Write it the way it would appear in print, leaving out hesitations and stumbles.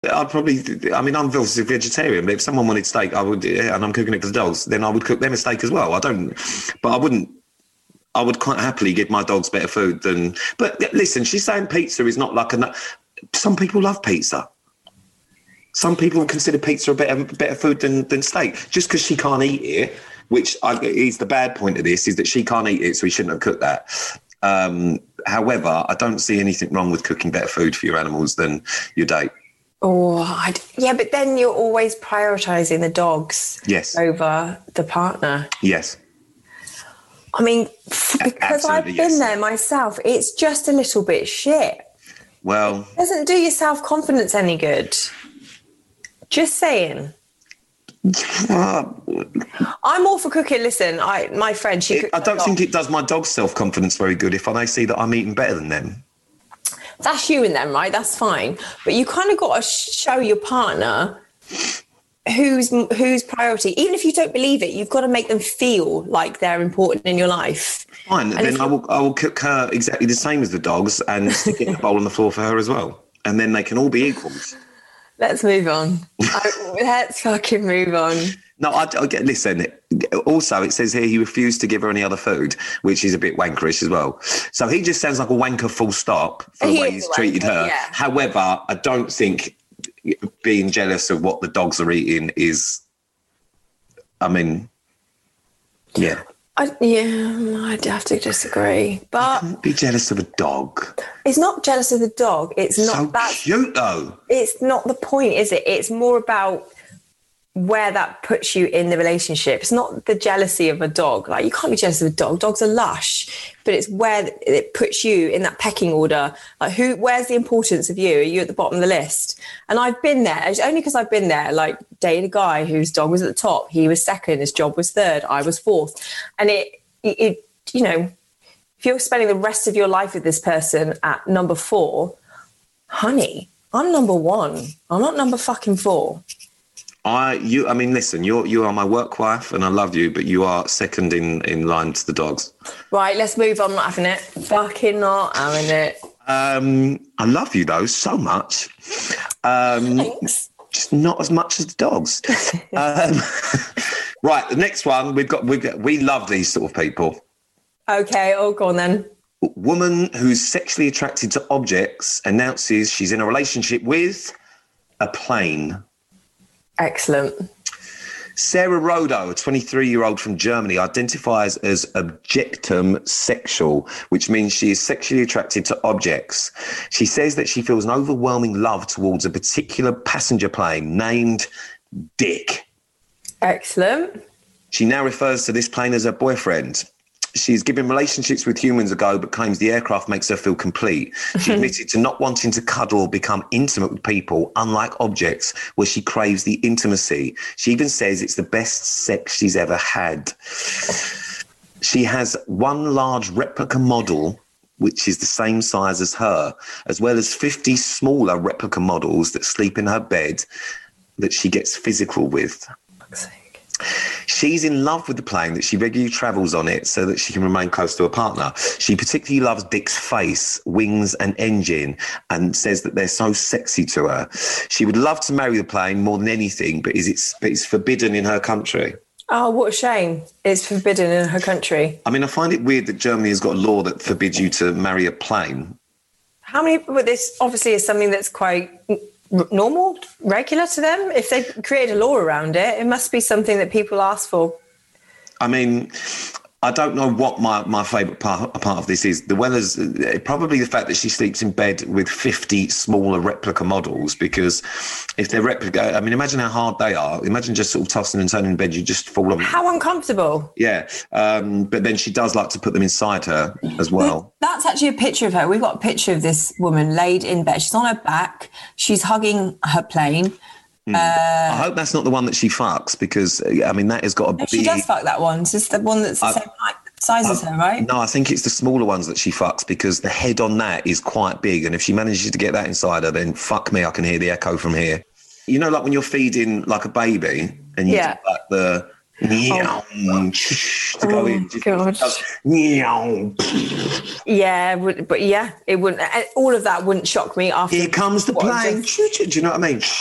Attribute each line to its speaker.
Speaker 1: I'd probably, I mean, I'm obviously vegetarian, but if someone wanted steak, I would, yeah, and I'm cooking it for the dogs, then I would cook them a steak as well. I would quite happily give my dogs better food than, but listen, she's saying pizza is not like some people love pizza. Some people consider pizza a better food than steak. Just because she can't eat it, which is the bad point of this, is that she can't eat it, so we shouldn't have cooked that. However, I don't see anything wrong with cooking better food for your animals than your date.
Speaker 2: Oh, yeah, but then you're always prioritising the dogs over the partner.
Speaker 1: Yes.
Speaker 2: I mean, because I've been there myself, it's just a little bit shit.
Speaker 1: Well,
Speaker 2: it doesn't do your self-confidence any good. Just saying. I'm all for cooking. Listen, my friend,
Speaker 1: I don't think it does my dog's self-confidence very good if they see that I'm eating better than them.
Speaker 2: That's you and them, right? That's fine. But you kind of got to show your partner who's priority. Even if you don't believe it, you've got to make them feel like they're important in your life.
Speaker 1: Fine. And then I will cook her exactly the same as the dogs and stick it in a bowl on the floor for her as well. And then they can all be equals.
Speaker 2: Let's move on. Let's fucking move on.
Speaker 1: No, I get. Listen. Also, it says here he refused to give her any other food, which is a bit wankerish as well. So he just sounds like a wanker, full stop, for the way he's treated her. Yeah. However, I don't think being jealous of what the dogs are eating is. I mean, yeah.
Speaker 2: I'd have to disagree. But
Speaker 1: you can't be jealous of a dog.
Speaker 2: It's not jealous of the dog. It's not
Speaker 1: so
Speaker 2: that
Speaker 1: cute though.
Speaker 2: It's not the point, is it? It's more about where that puts you in the relationship. It's not the jealousy of a dog. Like, you can't be jealous of a dog. Dogs are lush, but it's where it puts you in that pecking order. Like, where's the importance of you? Are you at the bottom of the list? And I've been there. It's only because I've been there, like, dated a guy whose dog was at the top. He was second. His job was third. I was fourth. And it you know, if you're spending the rest of your life with this person at number 4, honey, I'm number 1. I'm not number fucking 4.
Speaker 1: I mean, listen, you are my work wife and I love you, but you are second in line to the dogs.
Speaker 2: Right, let's move on. I'm not having it. Fucking not having it.
Speaker 1: I love you though so much.
Speaker 2: Thanks.
Speaker 1: Just not as much as the dogs. Right, the next one we love these sort of people.
Speaker 2: Okay, go on then.
Speaker 1: Woman who's sexually attracted to objects announces she's in a relationship with a plane.
Speaker 2: Excellent.
Speaker 1: Sarah Rodo, a 23-year-old from Germany, identifies as objectum sexual, which means she is sexually attracted to objects. She says that she feels an overwhelming love towards a particular passenger plane named Dick.
Speaker 2: Excellent.
Speaker 1: She now refers to this plane as her boyfriend. She's given relationships with humans a go, but claims the aircraft makes her feel complete. She admitted to not wanting to cuddle or become intimate with people, unlike objects, where she craves the intimacy. She even says it's the best sex she's ever had. She has one large replica model, which is the same size as her, as well as 50 smaller replica models that sleep in her bed that she gets physical with. She's in love with the plane, that she regularly travels on it so that she can remain close to her partner. She particularly loves Dick's face, wings and engine, and says that they're so sexy to her. She would love to marry the plane more than anything, but it's forbidden in her country.
Speaker 2: Oh, what a shame. It's forbidden in her country.
Speaker 1: I mean, I find it weird that Germany has got a law that forbids you to marry a plane.
Speaker 2: But this obviously is something that's quite normal, regular to them. If they create a law around it, it must be something that people ask for.
Speaker 1: I mean, I don't know what my favourite part of this is. The weather's probably the fact that she sleeps in bed with 50 smaller replica models, because if they're replica, I mean, imagine how hard they are. Imagine just sort of tossing and turning in bed, you just fall on.
Speaker 2: How uncomfortable.
Speaker 1: Yeah. But then she does like to put them inside her as well.
Speaker 2: That's actually a picture of her. We've got a picture of this woman laid in bed. She's on her back. She's hugging her plane.
Speaker 1: I hope that's not the one that she fucks, because I mean that has got a big...
Speaker 2: She does fuck that one. It's just the one that's the same size as her, right?
Speaker 1: No, I think it's the smaller ones that she fucks, because the head on that is quite big, and if she manages to get that inside her, then fuck me, I can hear the echo from here. You know, like when you're feeding like a baby and you do like Meow, to go in.
Speaker 2: God.
Speaker 1: Meow.
Speaker 2: Yeah, but yeah, it wouldn't. All of that wouldn't shock me after.
Speaker 1: Here comes the plane. Do you know what I mean?